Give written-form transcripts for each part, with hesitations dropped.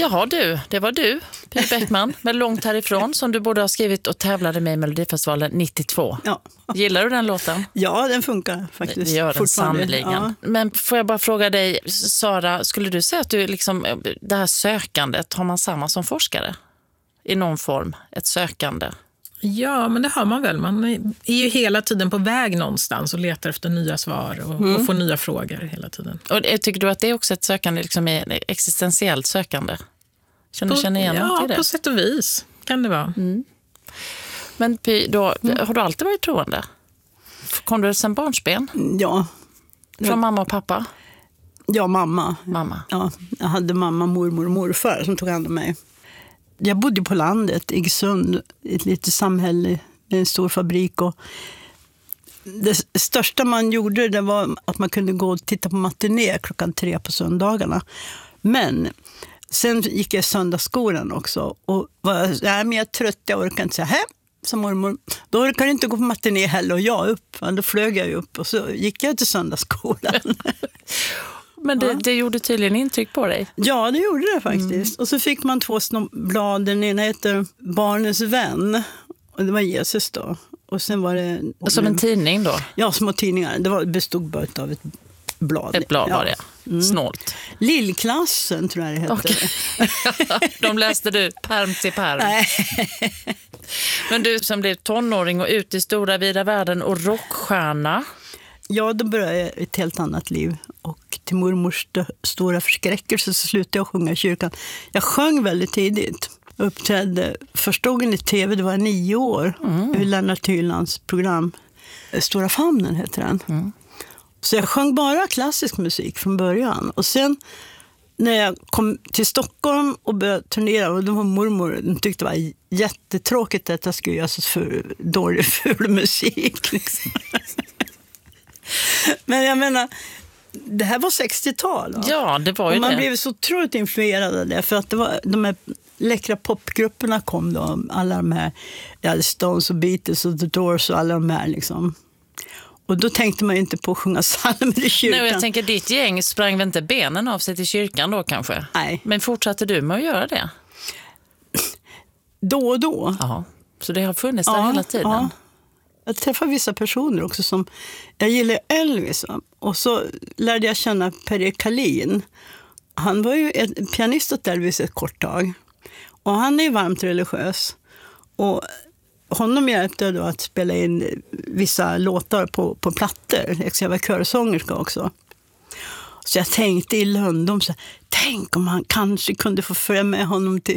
Jaha du, det var du, Py Bäckman, med Långt härifrån som du både har skrivit och tävlade med i Melodifestivalen 92. Ja. Gillar du den låten? Ja, den funkar faktiskt. Det gör den sannoliken. Ja. Men får jag bara fråga dig, Sara, skulle du säga att du liksom, det här sökandet, har man samma som forskare? I någon form, ett sökande? Ja, men det har man väl. Man är ju hela tiden på väg någonstans och letar efter nya svar och får nya frågor hela tiden. Och tycker du att det är också ett sökande, liksom ett existentiellt sökande? Känner igen något i det? Ja, på sätt och vis kan det vara. Mm. Men Py, har du alltid varit troende? Kom du sedan barnsben? Ja. Från mamma och pappa? Ja, mamma. Ja, jag hade mamma, mormor och morfar som tog hand om mig. Jag bodde på landet, i Iggesund, ett litet samhälle med en stor fabrik. Och det största man gjorde det var att man kunde gå och titta på matiné 3:00 på söndagarna. Men sen gick jag söndagsskolan också. Och men jag är trött, jag orkar inte säga sa mormor. Då orkar du inte gå på matiné heller och jag upp. Då flög jag upp och så gick jag till söndagsskolan. Men det gjorde tydligen intryck på dig. Ja, det gjorde det faktiskt. Och så fick man 2 blad. Den ena heter Barnens vän. Och det var Jesus då. Och sen var det... Som en tidning då? Ja, små tidningar. Det bestod bara av ett blad. Ett blad var det. Snålt. Lillklassen tror jag det hette. Okay. De läste du pärm till pärm. Nej. Men du som blev tonåring och ut i stora vida världen och rockstjärna. Ja, då började jag ett helt annat liv. Och till mormors stora förskräckelse så slutade jag sjunga i kyrkan. Jag sjöng väldigt tidigt. Jag uppträdde första gången i tv, det var 9 år. I Lennart Hylands program. Stora famnen heter den. Så jag sjöng bara klassisk musik från början. Och sen när jag kom till Stockholm och började turnera, och då var mormor, den tyckte det var jättetråkigt att jag skulle göra så för dålig ful musik. Liksom. Men jag menar, det här var 60-tal. Va? Ja, det var ju och man det. blev så otroligt influerad av det. För att det var, de här läckra popgrupperna kom då. Alla de här, Stones och Beatles och The Doors och alla de här liksom. Och då tänkte man ju inte på att sjunga psalmer i kyrkan. Nej, jag tänker ditt gäng sprang väl inte benen av sig till kyrkan då kanske? Nej. Men fortsatte du med att göra det? Då och då. Ja, så det har funnits där hela tiden. Ja. Jag träffar vissa personer också som... Jag gillar Elvis. Och så lärde jag känna Per-Erik Karlin. Han var ju pianist åt Elvis ett kort tag. Och han är ju varmt religiös. Och honom hjälpte då att spela in vissa låtar på plattor. Jag var körsångerska också. Så jag tänkte i London, så tänk om han kanske kunde få följa med honom till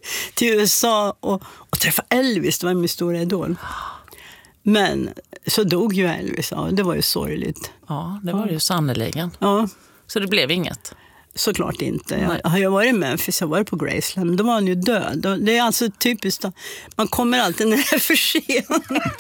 USA och träffa Elvis. Det var min stora idol. Men så dog ju Elvis, det var ju sorgligt. Ja, det var det ju sannoliken. Ja. Så det blev inget? Såklart inte. Jag har ju varit i Memphis, jag har varit på Graceland. Då var han ju död. Det är alltså typiskt att man kommer alltid när det är för sent.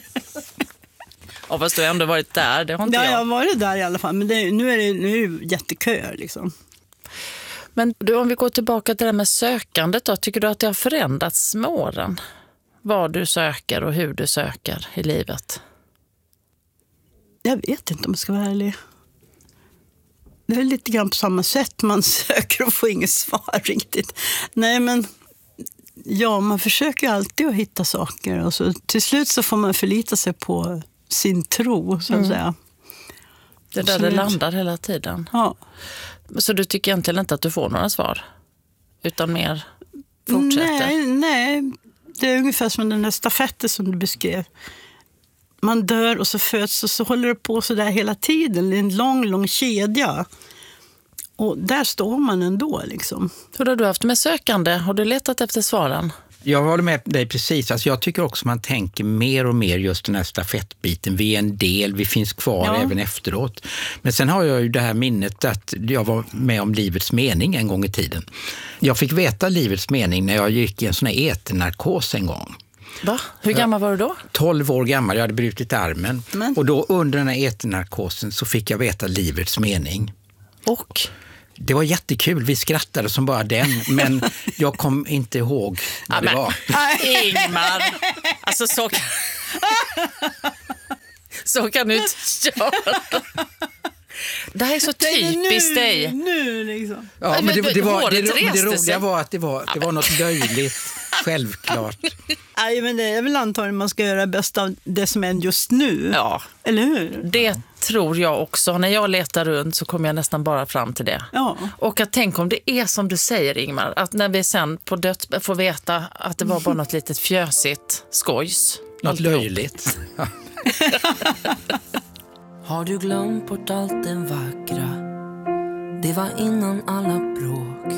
Ja, fast du har ändå varit där, det har inte jag. Ja, jag har varit där i alla fall. Men nu är det jätteköer liksom. Men om vi går tillbaka till det med sökandet då. Tycker du att det har förändrats med åren? Vad du söker och hur du söker i livet? Jag vet inte om jag ska vara ärlig. Det är lite grann på samma sätt. Man söker och får inget svar riktigt. Nej, men ja, man försöker alltid att hitta saker. Och så, till slut så får man förlita sig på sin tro, så att säga. Det är där det landar hela tiden. Ja. Så du tycker egentligen inte att du får några svar? Utan mer fortsätter? Nej. Det är ungefär som den där stafetten som du beskrev. Man dör och så föds och så håller det på så där hela tiden. Det är en lång kedja. Och där står man ändå liksom. Hur har du haft med sökande? Har du letat efter svaren? Jag håller med dig precis. Alltså jag tycker också man tänker mer och mer just den här stafettbiten. Vi är en del, vi finns kvar även efteråt. Men sen har jag ju det här minnet att jag var med om livets mening en gång i tiden. Jag fick veta livets mening när jag gick i en sån här eternarkos en gång. Va? Hur gammal var du då? 12 år gammal, jag hade brutit armen. Och då under den här eternarkosen så fick jag veta livets mening. Och? Det var jättekul, vi skrattade som bara den, men jag kom inte ihåg vad det var. Ingmar! Alltså så kan du inte göra. Det här är så typiskt dig. Nu liksom. Ja, men det håret roliga var att det var något löjligt, självklart. Nej, men det är väl antagligen man ska göra bäst av det som är just nu. Ja, Eller hur? det tror jag också. När jag letar runt så kommer jag nästan bara fram till det. Ja. Och att tänk om det är som du säger, Ingmar, att när vi sen på får veta att det var bara något litet fjösigt skojs. Något löjligt. Har du glömt bort allt det vackra? Det var innan alla bråk.